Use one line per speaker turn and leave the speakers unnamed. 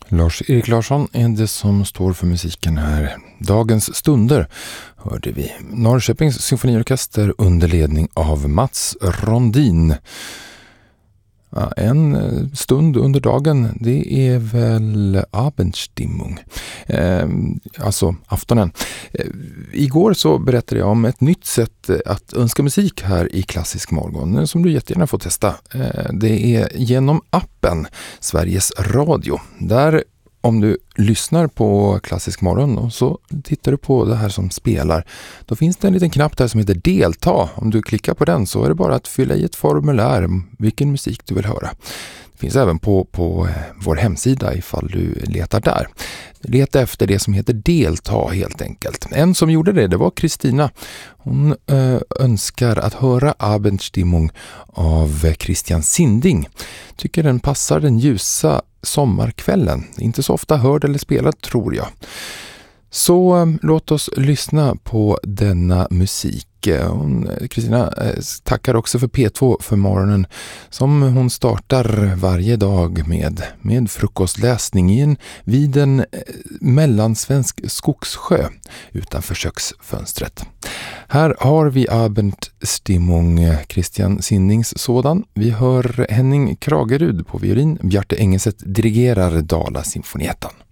Lars-Erik Larsson är det som står för musiken här. Dagens stunder hörde vi Norrköpings symfoniorkester under ledning av Mats Rondin. Ja, en stund under dagen, det är väl Abendstimmung, alltså aftonen. Igår så berättade jag om ett nytt sätt att önska musik här i Klassisk morgon som du jättegärna får testa. Det är genom appen Sveriges Radio. Där om du lyssnar på Klassisk morgon och så tittar du på det här som spelar, då finns det en liten knapp där som heter delta. Om du klickar på den så är det bara att fylla i ett formulär om vilken musik du vill höra. Det finns även på vår hemsida ifall du letar där. Leta efter det som heter delta helt enkelt. En som gjorde det var Kristina. Hon önskar att höra Abendstimmung av Christian Sinding. Tycker den passar den ljusa sommarkvällen. Inte så ofta hörd eller spelad tror jag. Så låt oss lyssna på denna musik. Kristina tackar också för P2 för morgonen som hon startar varje dag med frukostläsning vid en mellansvensk skogssjö utanför köksfönstret. Här har vi Abendstimmung, Christian Sindings sådan. Vi hör Henning Kragerud på violin, Bjarte Engeset dirigerar Dala Symfonietan.